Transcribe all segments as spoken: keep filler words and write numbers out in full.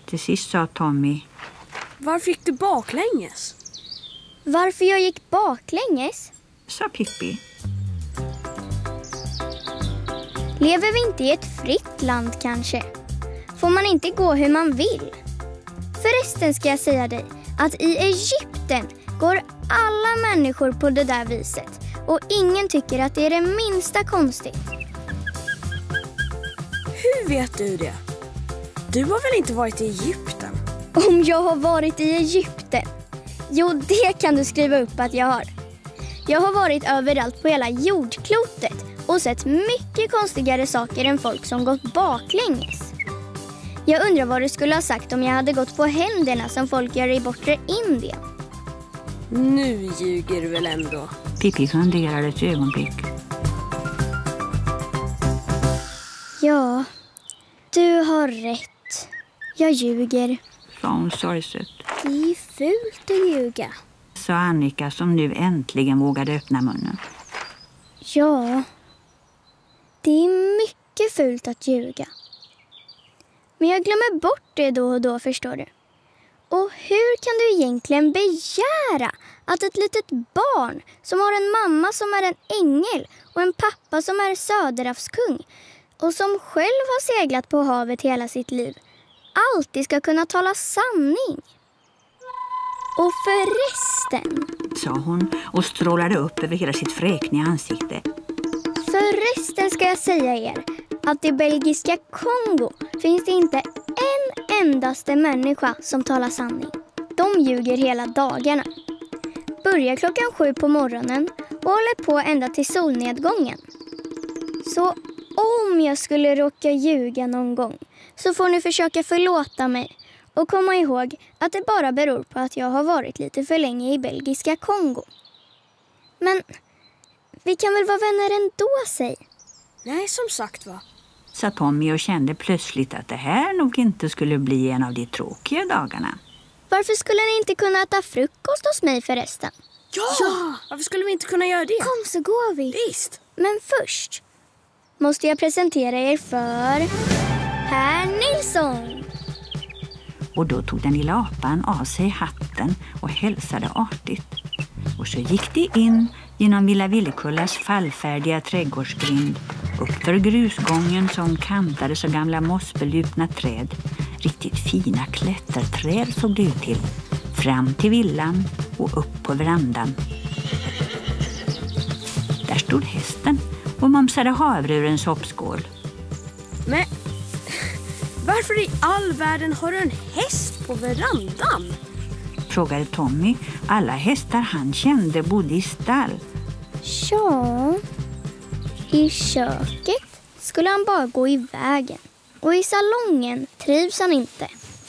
Till sist sa Tommy: Varför gick du baklänges? Varför jag gick baklänges? Sa Pippi. Lever vi inte i ett fritt land kanske? Får man inte gå hur man vill? Förresten ska jag säga dig att i Egypten går alla människor på det där viset. Och ingen tycker att det är det minsta konstigt. Hur vet du det? Du har väl inte varit i Egypten? Om jag har varit i Egypten? Jo, det kan du skriva upp att jag har. Jag har varit överallt på hela jordklotet och sett mycket konstigare saker än folk som gått baklänges. Jag undrar vad du skulle ha sagt om jag hade gått på händerna som folk gör i bortre Indien. Nu ljuger du väl ändå? Pippi funderade ett ögonblick. Ja, du har rätt. Jag ljuger. Sa hon sorgset. Det är fult att ljuga. Sa Annika som nu äntligen vågade öppna munnen. Ja, det är mycket fult att ljuga. Men jag glömmer bort det då och då, förstår du. Och hur kan du egentligen begära att ett litet barn som har en mamma som är en ängel och en pappa som är söderhavskung och som själv har seglat på havet hela sitt liv alltid ska kunna tala sanning? Och förresten, sa hon och strålade upp över hela sitt fräkniga ansikte. Förresten ska jag säga er att i belgiska Kongo finns det inte en endaste människa som talar sanning. De ljuger hela dagarna. Börjar klockan sju på morgonen och håller på ända till solnedgången. Så om jag skulle råka ljuga någon gång så får ni försöka förlåta mig och komma ihåg att det bara beror på att jag har varit lite för länge i belgiska Kongo. Men vi kan väl vara vänner ändå, säg? Nej, som sagt va. Sa Tommy och kände plötsligt att det här nog inte skulle bli en av de tråkiga dagarna. Varför skulle ni inte kunna äta frukost hos mig förresten? Ja! ja! Varför skulle vi inte kunna göra det? Kom så går vi. Visst. Men först måste jag presentera er för Herr Nilsson. Och då tog den lilla apan av sig hatten och hälsade artigt. Och så gick de in genom Villa Villekullas fallfärdiga trädgårdsgrind, upp för grusgången som kantades av gamla mossbelupna träd. Riktigt fina klätterträd såg det ut till. Fram till villan och upp på verandan. Där stod hästen och mumsade havre ur en soppskål. Men varför i all världen har du en häst på verandan? Frågade Tommy. Alla hästar han kände bodde i stall. Ja, i köket skulle han bara gå i vägen. Och i salongen trivs han inte.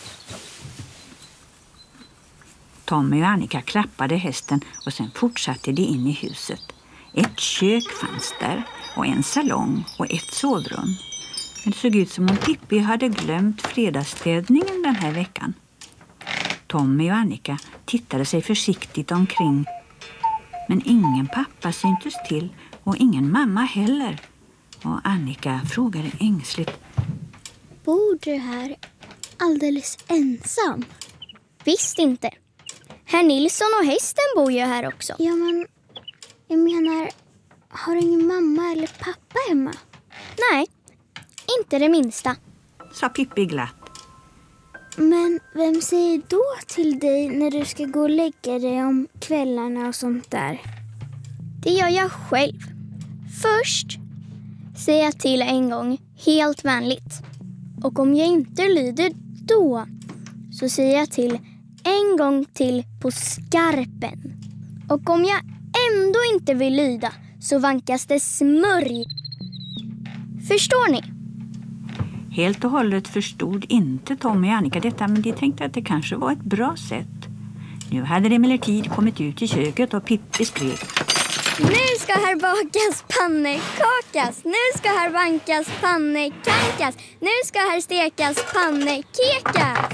Tommy och Annika klappade hästen och sen fortsatte de in i huset. Ett kök fanns där och en salong och ett sovrum. Men det såg ut som om Pippi hade glömt fredagsstädningen den här veckan. Tommy och Annika tittade sig försiktigt omkring. Men ingen pappa syntes till och ingen mamma heller. Och Annika frågade ängsligt: Bor du här alldeles ensam? Visst inte. Herr Nilsson och hästen bor ju här också. Ja, men jag menar, har du ingen mamma eller pappa hemma? Nej, inte det minsta. Sa Pippi glatt. Men vem säger då till dig när du ska gå och lägga dig om kvällarna och sånt där? Det gör jag själv. Först säger jag till en gång helt vänligt. Och om jag inte lyder då så säger jag till en gång till på skarpen. Och om jag ändå inte vill lyda så vankas det smörj. Förstår ni? Helt och hållet förstod inte Tommy och Annika detta, men de tänkte att det kanske var ett bra sätt. Nu hade det emellertid kommit ut i köket och Pippi skrek: Nu ska här bakas pannekakas, nu ska här vankas pannekankas, nu ska här stekas pannekekas.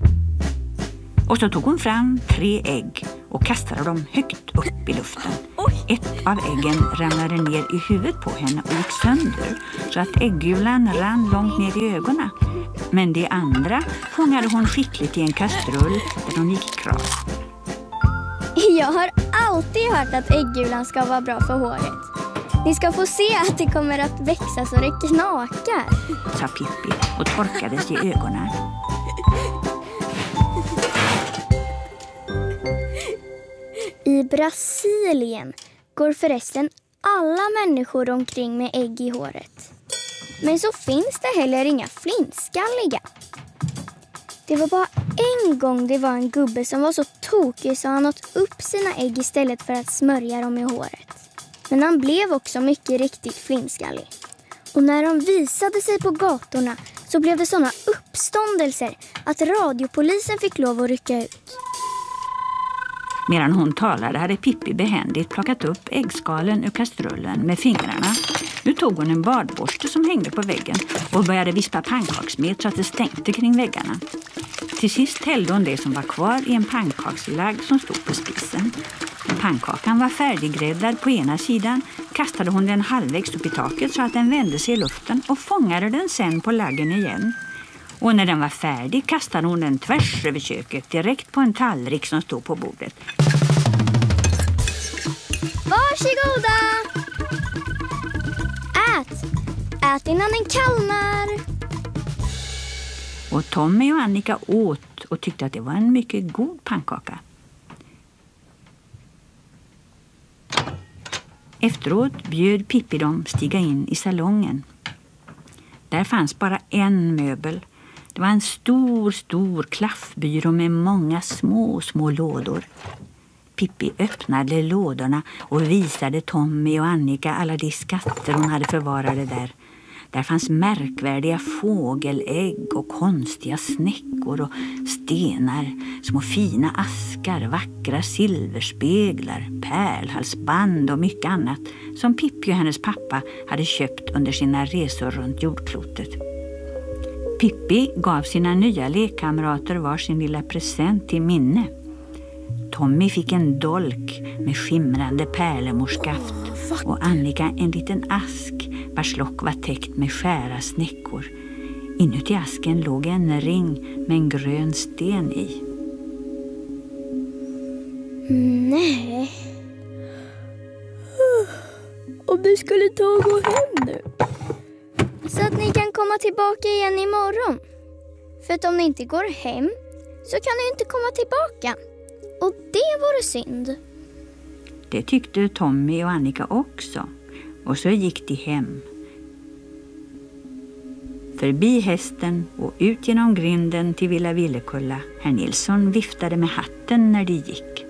Och så tog hon fram tre ägg och kastade dem högt upp i luften. Ett av äggen ramlade ner i huvudet på henne och gick sönder så att äggulan rann långt ner i ögonen. Men det andra fångade hon skickligt i en kastrull där hon gick i kras. Jag har alltid hört att äggulan ska vara bra för håret. Ni ska få se att det kommer att växa så det knakar, sa Pippi och torkade sig i ögonen. I Brasilien går förresten alla människor omkring med ägg i håret. Men så finns det heller inga flintskalliga. Det var bara en gång det var en gubbe som var så tokig så han åt upp sina ägg istället för att smörja dem i håret. Men han blev också mycket riktigt flintskallig. Och när de visade sig på gatorna så blev det såna uppståndelser att radiopolisen fick lov att rycka ut. Medan hon talade hade Pippi behändigt plockat upp äggskalen ur kastrullen med fingrarna. Nu tog hon en badborste som hängde på väggen och började vispa pannkaksmet så att det stänkte kring väggarna. Till sist hällde hon det som var kvar i en pannkakslagg som stod på spisen. När pannkakan var färdiggräddad på ena sidan kastade hon den halvvägs upp i taket så att den vände sig i luften och fångade den sen på laggen igen. Och när den var färdig kastade hon den tvärs över köket direkt på en tallrik som stod på bordet. Varsågoda! Ät! Ät innan den kallnar! Och Tommy och Annika åt och tyckte att det var en mycket god pannkaka. Efteråt bjöd Pippi dem stiga in i salongen. Där fanns bara en möbel. Det var en stor, stor klaffbyrå med många små, små lådor. Pippi öppnade lådorna och visade Tommy och Annika alla de skatter hon hade förvarade där. Där fanns märkvärdiga fågelägg och konstiga snäckor och stenar, små fina askar, vackra silverspeglar, pärlhalsband och mycket annat som Pippi och hennes pappa hade köpt under sina resor runt jordklotet. Pippi gav sina nya lekkamrater var sin lilla present till minne. Tommy fick en dolk med skimrande pärlemorskaft och Annika en liten ask vars lock var täckt med skära snäckor. Inuti asken låg en ring med en grön sten i. Nej. Om du skulle ta och gå hem nu. Så att ni kan komma tillbaka igen imorgon. För att om ni inte går hem så kan ni inte komma tillbaka. Och det vore synd. Det tyckte Tommy och Annika också. Och så gick de hem. Förbi hästen och ut genom grinden till Villa Villekulla. Herr Nilsson viftade med hatten när de gick.